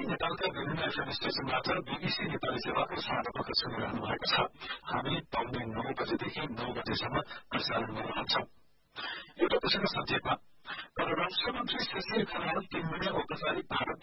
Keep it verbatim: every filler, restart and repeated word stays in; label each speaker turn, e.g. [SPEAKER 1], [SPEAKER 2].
[SPEAKER 1] नेपालका विभिन्न एफएम स्टेशनबाट बीबीसी नेपाली सेवाको साँझपख सुनिरहनु भएको छ। हामी पाउने नौ बजेदेखि नौ बजेसम्म प्रसारण गरिरहन्छौं। एउटा प्रसंग संक्षेपमा परराष्ट्र मन्त्री सुशील खनाल तीन महिना औपचारिक भारत